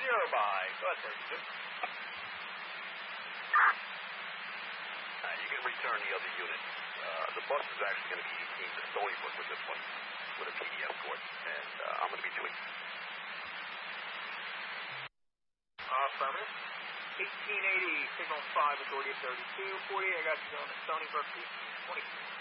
by. Go ahead, 32. You can return the other unit. The bus is actually going to be 18 to Stony Brook with this one, with a PDF court, and I'm going to be doing. Affirmative. 1880, signal 5, authority of 32. 48, I got you on the Stony Brook, 20.